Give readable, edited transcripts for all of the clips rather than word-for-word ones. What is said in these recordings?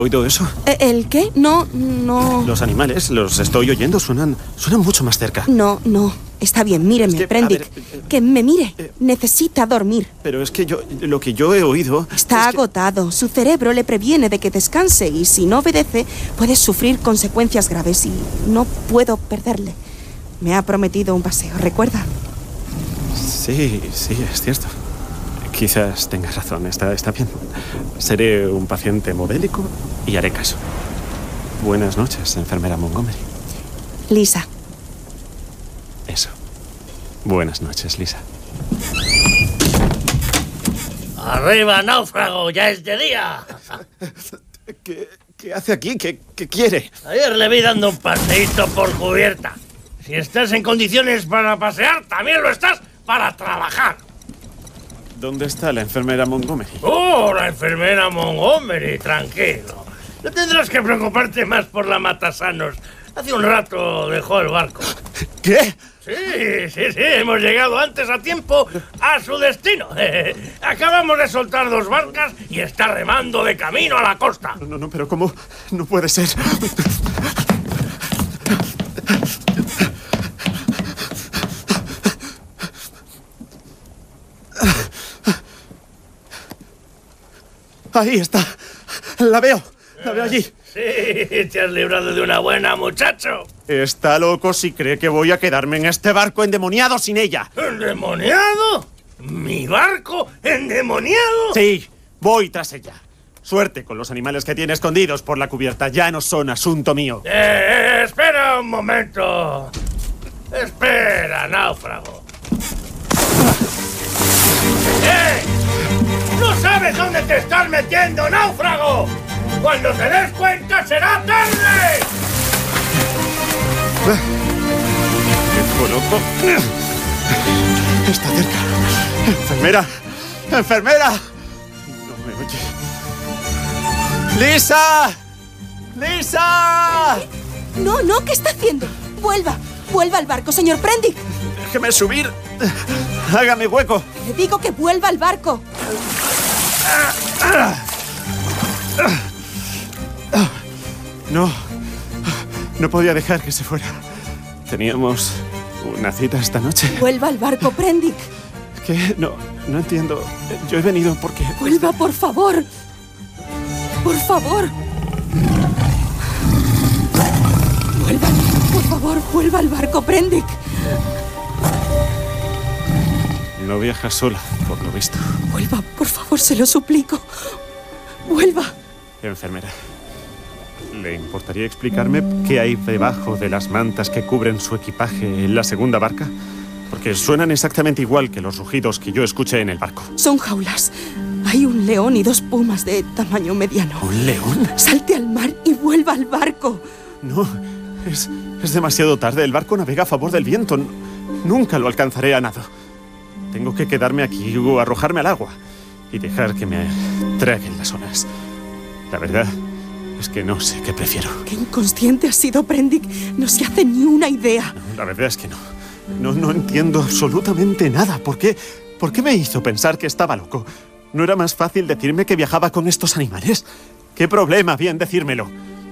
¿Oído eso? ¿El qué? No. Los animales, los estoy oyendo, suenan mucho más cerca. No. Está bien, míreme, Es que, Prendick. Que me mire. Necesita dormir. Pero es que lo que yo he oído... Está agotado. Su cerebro le previene de que descanse y si no obedece, puede sufrir consecuencias graves y no puedo perderle. Me ha prometido un paseo, ¿recuerda? Sí, es cierto. Quizás tengas razón, está bien. Seré un paciente modélico y haré caso. Buenas noches, enfermera Montgomery. Lisa. Eso. Buenas noches, Lisa. ¡Arriba, náufrago! ¡Ya es de día! ¿Qué hace aquí? ¿Qué quiere? Ayer le vi dando un paseíto por cubierta. Si estás en condiciones para pasear, también lo estás para trabajar. ¿Dónde está la enfermera Montgomery? ¡Oh, la enfermera Montgomery! Tranquilo. No tendrás que preocuparte más por la matasanos. Hace un rato dejó el barco. ¿Qué? Sí, hemos llegado antes a tiempo a su destino. Acabamos de soltar 2 barcas y está remando de camino a la costa. No, pero ¿cómo? No puede ser. Ahí está. La veo allí. Sí, te has librado de una buena, muchacho. Está loco si cree que voy a quedarme en este barco endemoniado sin ella. ¿Endemoniado? ¿Mi barco endemoniado? Sí, voy tras ella. Suerte con los animales que tiene escondidos por la cubierta. Ya no son asunto mío. Espera un momento. Espera, náufrago. ¿No sabes dónde te estás metiendo, náufrago? ¡Cuando te des cuenta será tarde! ¡Qué loco! Está cerca. ¡Enfermera! ¡Enfermera! No me oye. ¡Lisa! ¡Lisa! No, ¿qué está haciendo? Vuelva al barco, señor Prendick. Déjeme subir. Hágame hueco. Le digo que vuelva al barco. No podía dejar que se fuera. Teníamos una cita esta noche. Vuelva al barco, Prendick. ¿Qué? No entiendo. Yo he venido porque... Vuelva, por favor. Por favor. Vuelva, por favor, vuelva al barco, Prendick. No viaja sola, por lo visto. Vuelva, por favor, se lo suplico. Vuelva. Enfermera, ¿le importaría explicarme qué hay debajo de las mantas que cubren su equipaje en la segunda barca? Porque suenan exactamente igual que los rugidos que yo escuché en el barco. Son jaulas. Hay un león y 2 pumas de tamaño mediano. ¿Un león? Salte al mar y vuelva al barco. No, es demasiado tarde. El barco navega a favor del viento. Nunca lo alcanzaré a nado. Tengo que quedarme aquí o arrojarme al agua y dejar que me traguen las olas. La verdad es que no sé qué prefiero. Qué inconsciente has sido, Prendick. No se hace ni una idea. No, la verdad es que no. No entiendo absolutamente nada. ¿Por qué me hizo pensar que estaba loco? ¿No era más fácil decirme que viajaba con estos animales? ¿Qué problema había en decírmelo?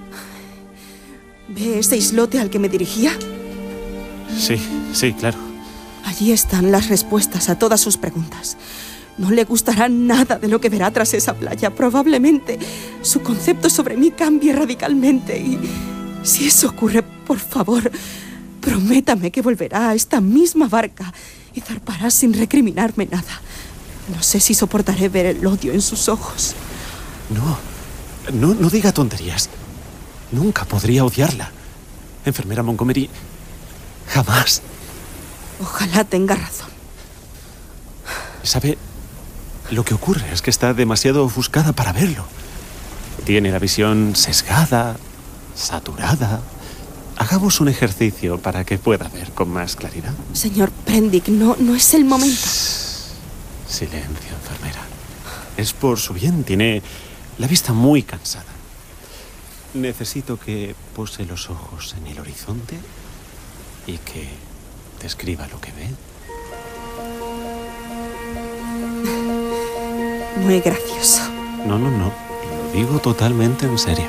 ¿Ve ese islote al que me dirigía? Sí, claro. Allí están las respuestas a todas sus preguntas. No le gustará nada de lo que verá tras esa playa. Probablemente su concepto sobre mí cambie radicalmente. Y si eso ocurre, por favor, prométame que volverá a esta misma barca y zarpará sin recriminarme nada. No sé si soportaré ver el odio en sus ojos. No diga tonterías. Nunca podría odiarla. Enfermera Montgomery, jamás. Ojalá tenga razón. ¿Sabe? Lo que ocurre es que está demasiado ofuscada para verlo. Tiene la visión sesgada, saturada. Hagamos un ejercicio para que pueda ver con más claridad. Señor Prendick, no es el momento. Silencio, enfermera. Es por su bien. Tiene la vista muy cansada. Necesito que pose los ojos en el horizonte y que describa lo que ve. Muy gracioso. No. digo totalmente en serio.